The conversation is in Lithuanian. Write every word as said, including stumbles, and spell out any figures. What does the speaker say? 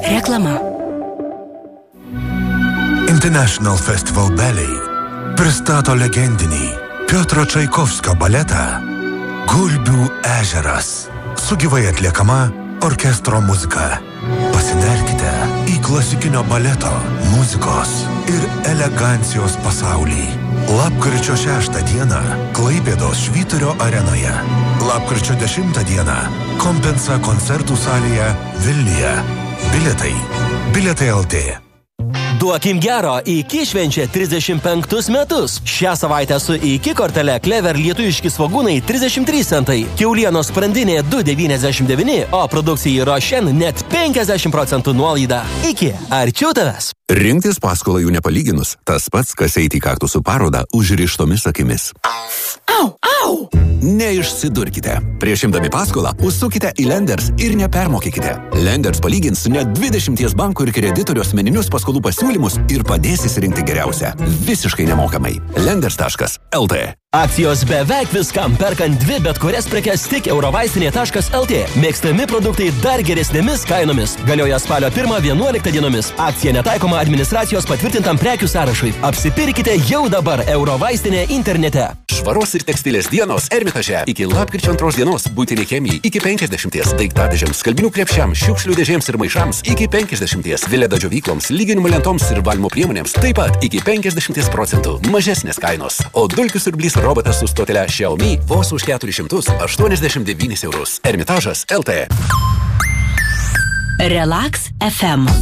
Reklama. International Festival Ballet pristato legendinį Piotro Čaikovskio baletą Gulbių ežeras su gyvai atliekama orkestro muzika. Pasinerkite į klasikinio baleto, muzikos ir elegancijos pasaulį. Lapkričio šeštą dieną Klaipėdos Švyturio arenoje. Lapkričio dešimtą dieną Kompensa koncertų salėje Vilniuje. Bilietai. Bilietai L T. Duokim gero, iki švenčia trisdešimt penktus metus. Šią savaitę su iki kortele Clever lietuviški svogūnai trisdešimt trys centai, kiaulienos sprandinė du devyniasdešimt devyni, o produkcijai Rošen net penkiasdešimt procentų nuolaida. Iki, arčiau tavęs. Rinktis paskolą jų nepalyginus, tas pats, kas eiti į kaktusų parodą užrištomis akimis. Au, au! Neišsidurkite. Prieš imdami paskolą, užsukite į Lenders ir nepermokykite. Lenders palygins net dvidešimties bankų ir kreditorių asmeninius paskolų pasiūlymus ir padės įsirinkti geriausią. Visiškai nemokamai. Lenders taškas L T. Akcijos beveik viskam, perkant dvi bet kurias prekes tik eurovaistinė taškas L T. Mėgstami produktai dar geresnėmis kainomis. Galioja spalio pirmą vienuoliktą dienomis. Akcija netaikoma administracijos patvirtintam prekių sąrašui. Apsipirkite jau dabar eurovaistinė internete. Švaros ir tekstilės dienos Ermitaže. Iki lapkričio antros dienos būtiniai chemijai iki penkiasdešimties, daiktadėžiams, skalbinių krepšiams, šiukšlių dėžėms ir maišams iki penkiasdešimties, Vileda džiovykloms, lyginimo lentoms ir valymo priemonėms taip pat iki penkiasdešimties procentų mažesnės kainos. O dulkių siurblys robotas su stotele Xiaomi vos už keturis šimtus aštuoniasdešimt devynis eurus. Ermitažas L T. Relax F M.